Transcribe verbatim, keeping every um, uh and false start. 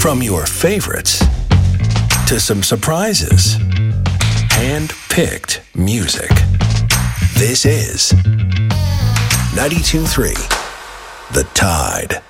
From your favorites to some surprises. Hand-picked music. This is ninety-two point three The Tide.